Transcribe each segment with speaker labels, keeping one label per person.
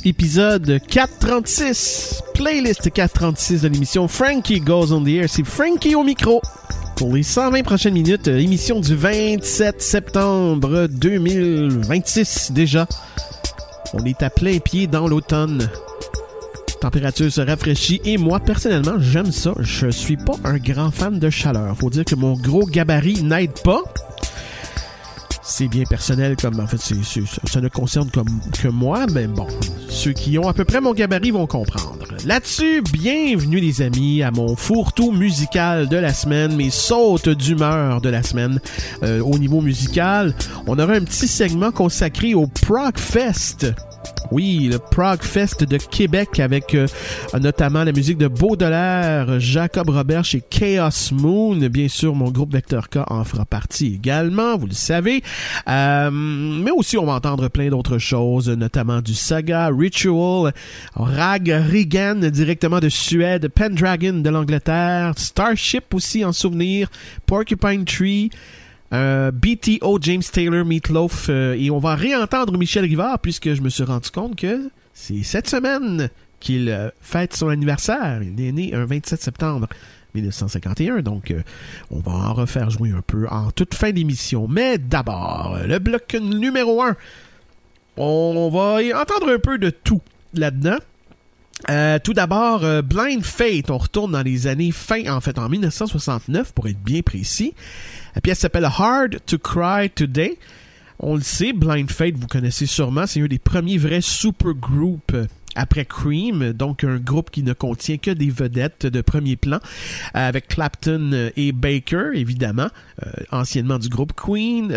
Speaker 1: Épisode 436, playlist 436 de l'émission Frankie Goes on the Air. C'est Frankie au micro pour les 120 prochaines minutes. Émission du 27 septembre 2026 déjà. On est à plein pied dans l'automne. Température se rafraîchit et moi, personnellement, j'aime ça. Je suis pas un grand fan de chaleur. Faut dire que mon gros gabarit n'aide pas. C'est bien personnel, comme en fait, ça ne concerne que moi, mais bon, ceux qui ont à peu près mon gabarit vont comprendre. Là-dessus, bienvenue les amis à mon fourre-tout musical de la semaine, mes sautes d'humeur de la semaine. Au niveau musical, on aura un petit segment consacré au Progfest. Oui, le Progfest de Québec avec notamment la musique de Baudelaire, Jacob Robert chez Chaos Moon. Bien sûr, mon groupe Vector K en fera partie également, vous le savez. Mais aussi, on va entendre plein d'autres choses, notamment du Saga, Ritual, Rag Regan directement de Suède, Pendragon de l'Angleterre, Starship aussi en souvenir, Porcupine Tree, BTO, James Taylor, Meatloaf, et on va réentendre Michel Rivard puisque je me suis rendu compte que c'est cette semaine qu'il fête son anniversaire. Il est né un 27 septembre 1951, donc on va en refaire jouer un peu en toute fin d'émission. Mais d'abord, le bloc numéro 1, on va y entendre un peu de tout là-dedans. Tout d'abord, Blind Faith, on retourne dans les années en 1969 pour être bien précis. La pièce s'appelle Hard to Cry Today. On le sait, Blind Faith, vous connaissez sûrement, c'est un des premiers vrais supergroupes après Cream, donc un groupe qui ne contient que des vedettes de premier plan, avec Clapton et Baker, évidemment, anciennement du groupe Cream,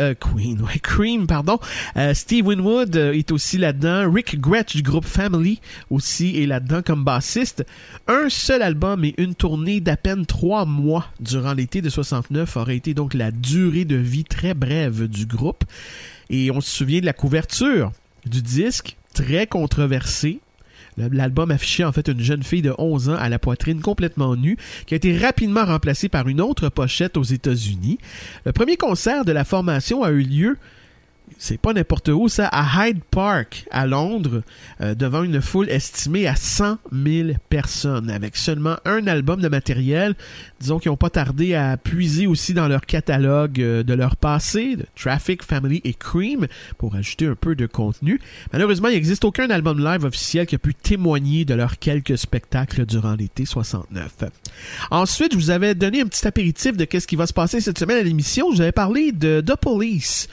Speaker 1: Steve Winwood est aussi là-dedans, Rick Gretsch du groupe Family aussi est là-dedans comme bassiste. Un seul album et une tournée d'à peine 3 mois durant l'été de 69 aurait été donc la durée de vie très brève du groupe. Et on se souvient de la couverture du disque, très controversée. L'album affichait en fait une jeune fille de 11 ans à la poitrine complètement nue qui a été rapidement remplacée par une autre pochette aux États-Unis. Le premier concert de la formation a eu lieu, c'est pas n'importe où ça, à Hyde Park à Londres, devant une foule estimée à 100 000 personnes, avec seulement un album de matériel. Disons qu'ils n'ont pas tardé à puiser aussi dans leur catalogue de leur passé, de Traffic, Family et Cream, pour ajouter un peu de contenu. Malheureusement, il n'existe aucun album live officiel qui a pu témoigner de leurs quelques spectacles durant l'été 69. Ensuite, je vous avais donné un petit apéritif de qu'est-ce qui va se passer cette semaine à l'émission. Je vous avais parlé de The Police.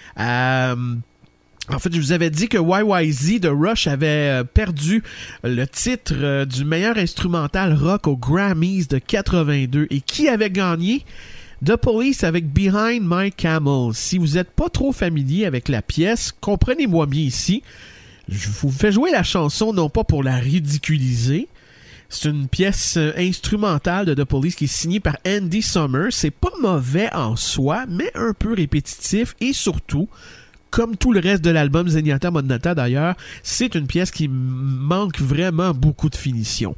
Speaker 1: En fait, je vous avais dit que YYZ de Rush avait perdu le titre du meilleur instrumental rock aux Grammys de 82. Et qui avait gagné? The Police avec Behind My Camel. Si vous n'êtes pas trop familier avec la pièce, comprenez-moi bien ici. Je vous fais jouer la chanson non pas pour la ridiculiser. C'est une pièce instrumentale de The Police qui est signée par Andy Summers. C'est pas mauvais en soi, mais un peu répétitif et surtout, comme tout le reste de l'album Zenyatta Mondatta d'ailleurs, c'est une pièce qui manque vraiment beaucoup de finition.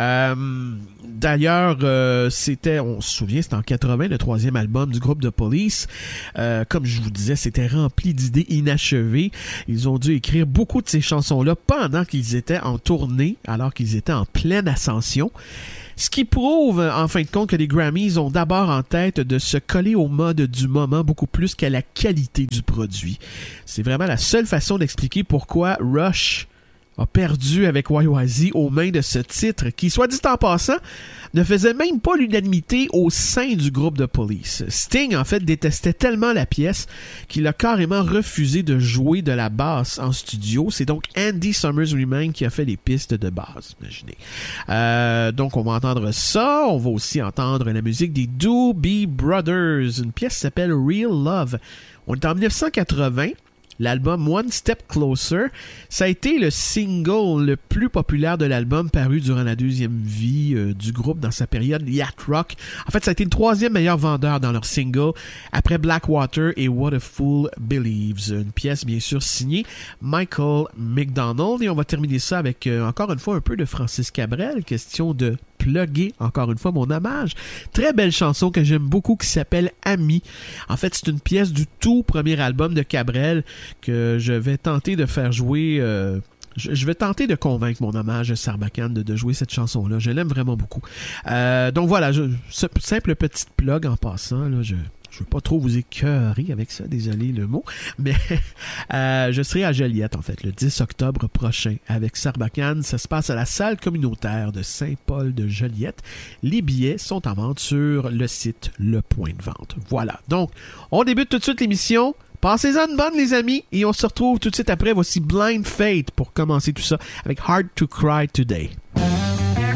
Speaker 1: D'ailleurs, c'était, on se souvient, c'était en 80, le 3e album du groupe The Police. Comme je vous disais, c'était rempli d'idées inachevées. Ils ont dû écrire beaucoup de ces chansons-là pendant qu'ils étaient en tournée, alors qu'ils étaient en pleine ascension. Ce qui prouve, en fin de compte, que les Grammys ont d'abord en tête de se coller au mode du moment beaucoup plus qu'à la qualité du produit. C'est vraiment la seule façon d'expliquer pourquoi Rush a perdu avec YYZ aux mains de ce titre qui, soit dit en passant, ne faisait même pas l'unanimité au sein du groupe de Police. Sting, en fait, détestait tellement la pièce qu'il a carrément refusé de jouer de la basse en studio. C'est donc Andy Summers lui-même qui a fait les pistes de basse, imaginez. Donc, on va entendre ça. On va aussi entendre la musique des Doobie Brothers. Une pièce qui s'appelle Real Love. On est en 1980. L'album One Step Closer, ça a été le single le plus populaire de l'album paru durant la deuxième vie du groupe dans sa période yacht rock. En fait, ça a été le 3e meilleur vendeur dans leur single après Blackwater et What a Fool Believes. Une pièce bien sûr signée Michael McDonald. Et on va terminer ça avec encore une fois un peu de Francis Cabrel, question de plugger encore une fois mon hommage. Très belle chanson que j'aime beaucoup qui s'appelle Ami. En fait, c'est une pièce du tout premier album de Cabrel que je vais tenter de faire jouer Je vais tenter de convaincre mon hommage Sarbacane de jouer cette chanson-là. Je l'aime vraiment beaucoup. Donc voilà, simple petite plug en passant. Là, je veux pas trop vous écœurer avec ça, désolé le mot, mais je serai à Joliette, en fait, le 10 octobre prochain avec Sarbacane. Ça se passe à la salle communautaire de Saint-Paul de Joliette. Les billets sont en vente sur le site Le Point de Vente. Voilà, donc on débute tout de suite l'émission. Passez-en une bonne, les amis, et on se retrouve tout de suite après. Voici Blind Fate pour commencer tout ça avec Hard to Cry Today.